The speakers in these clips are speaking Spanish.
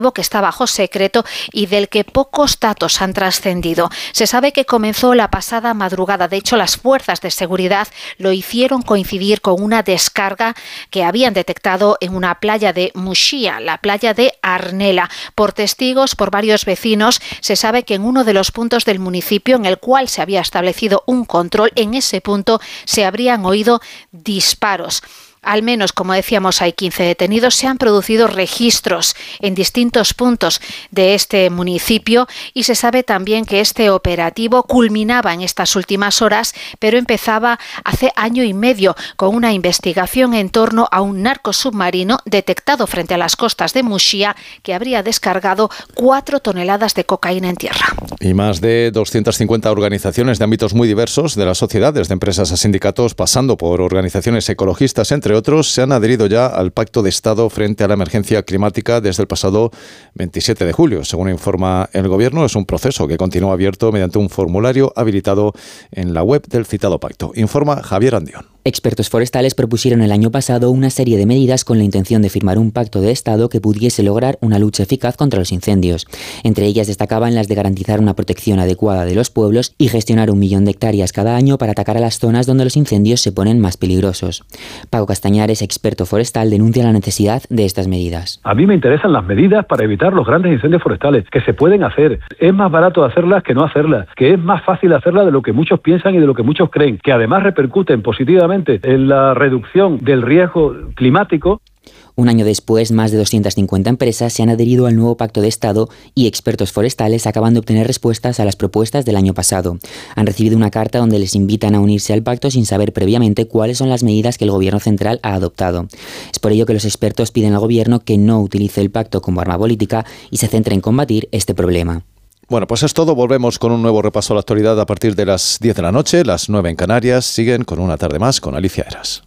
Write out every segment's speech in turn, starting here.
que está bajo secreto y del que pocos datos han trascendido. Se sabe que comenzó la pasada madrugada. De hecho, las fuerzas de seguridad lo hicieron coincidir con una descarga que habían detectado en una playa de Muxía, la playa de Arnela. Por testigos, por varios vecinos, se sabe que en uno de los puntos del municipio en el cual se había establecido un control, en ese punto se habrían oído disparos. Al menos, como decíamos, hay 15 detenidos. Se han producido registros en distintos puntos de este municipio y se sabe también que este operativo culminaba en estas últimas horas, pero empezaba hace año y medio con una investigación en torno a un narcosubmarino detectado frente a las costas de Muxía que habría descargado 4 toneladas de cocaína en tierra. Y más de 250 organizaciones de ámbitos muy diversos de la sociedad, desde empresas a sindicatos, pasando por organizaciones ecologistas, entre otros, se han adherido ya al Pacto de Estado frente a la emergencia climática desde el pasado 27 de julio. Según informa el Gobierno, es un proceso que continúa abierto mediante un formulario habilitado en la web del citado pacto. Informa Javier Andión. Expertos forestales propusieron el año pasado una serie de medidas con la intención de firmar un pacto de Estado que pudiese lograr una lucha eficaz contra los incendios. Entre ellas destacaban las de garantizar una protección adecuada de los pueblos y gestionar 1 millón de hectáreas cada año para atacar a las zonas donde los incendios se ponen más peligrosos. Paco Castañares, experto forestal, denuncia la necesidad de estas medidas. A mí me interesan las medidas para evitar los grandes incendios forestales, que se pueden hacer. Es más barato hacerlas que no hacerlas, que es más fácil hacerlas de lo que muchos piensan y de lo que muchos creen, que además repercuten positivamente en la reducción del riesgo climático. Un año después, más de 250 empresas se han adherido al nuevo Pacto de Estado y expertos forestales acaban de obtener respuestas a las propuestas del año pasado. Han recibido una carta donde les invitan a unirse al pacto sin saber previamente cuáles son las medidas que el Gobierno central ha adoptado. Es por ello que los expertos piden al Gobierno que no utilice el pacto como arma política y se centre en combatir este problema. Bueno, pues es todo. Volvemos con un nuevo repaso a la actualidad a partir de las 10 de la noche, las 9 en Canarias. Siguen con Una tarde más con Alicia Eras.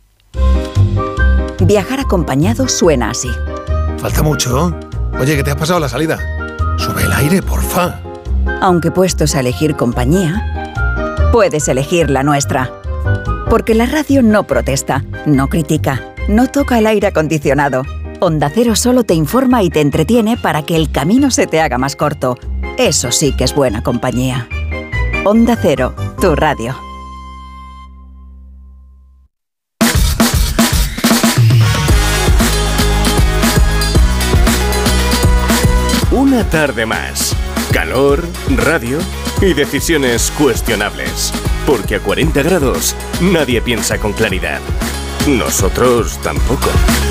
Viajar acompañado suena así. Falta mucho. Oye, ¿qué te has pasado la salida? Sube el aire, porfa. Aunque puestos a elegir compañía, puedes elegir la nuestra. Porque la radio no protesta, no critica, no toca el aire acondicionado. Onda Cero solo te informa y te entretiene para que el camino se te haga más corto. Eso sí que es buena compañía. Onda Cero, tu radio. Una tarde más. Calor, radio y decisiones cuestionables. Porque a 40 grados nadie piensa con claridad. Nosotros tampoco.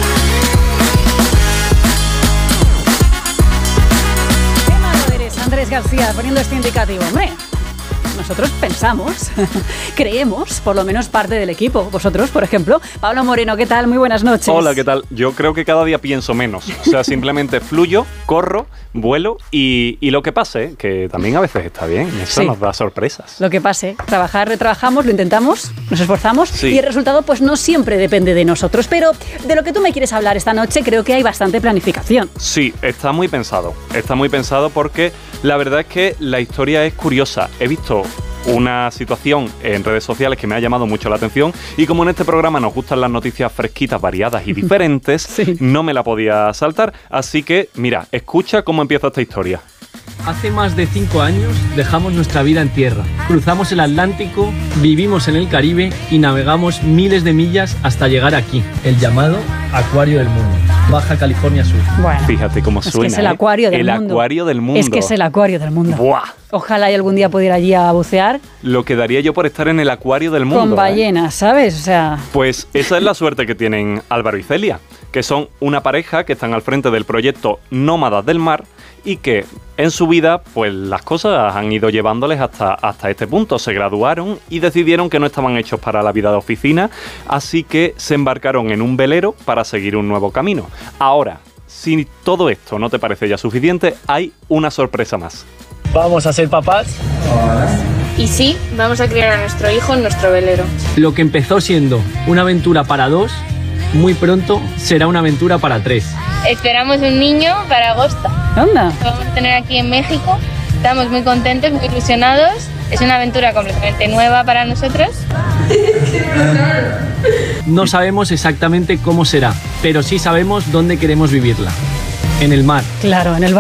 Qué malo eres, Andrés García, poniendo este indicativo. Hombre, nosotros pensamos, creemos, por lo menos parte del equipo. Vosotros, por ejemplo. Pablo Moreno, ¿qué tal? Muy buenas noches. Hola, ¿qué tal? Yo creo que cada día pienso menos. O sea, simplemente fluyo, corro, vuelo y lo que pase, que también a veces está bien. Eso sí, nos da sorpresas. Lo que pase. Trabajamos, lo intentamos, nos esforzamos, sí, y el resultado pues no siempre depende de nosotros. Pero de lo que tú me quieres hablar esta noche creo que hay bastante planificación. Sí, está muy pensado. Está muy pensado porque la verdad es que la historia es curiosa. He visto una situación en redes sociales que me ha llamado mucho la atención y como en este programa nos gustan las noticias fresquitas, variadas y diferentes, sí, no me la podía saltar. Así que, mira, escucha cómo empieza esta historia. Hace más de 5 años dejamos nuestra vida en tierra, cruzamos el Atlántico, vivimos en el Caribe y navegamos miles de millas hasta llegar aquí, el llamado Acuario del Mundo, Baja California Sur. Bueno, fíjate cómo suena. Es que es el acuario del mundo. El acuario del mundo. Es que es el acuario del mundo. ¡Buah! Ojalá y algún día pudiera allí a bucear. Lo que daría yo por estar en el acuario del mundo. Con ballenas, ¿sabes? O sea... Pues esa es la suerte que tienen Álvaro y Celia, que son una pareja que están al frente del proyecto Nómadas del Mar y que en su vida pues las cosas han ido llevándoles hasta este punto. Se graduaron y decidieron que no estaban hechos para la vida de oficina, así que se embarcaron en un velero para seguir un nuevo camino. Ahora, si todo esto no te parece ya suficiente, hay una sorpresa más. ¿Vamos a ser papás? Y sí, vamos a criar a nuestro hijo en nuestro velero. Lo que empezó siendo una aventura para 2, muy pronto será una aventura para 3. Esperamos un niño para agosto. ¿Dónde? Lo vamos a tener aquí en México. Estamos muy contentos, muy ilusionados. Es una aventura completamente nueva para nosotros. No sabemos exactamente cómo será, pero sí sabemos dónde queremos vivirla. En el mar. Claro, en el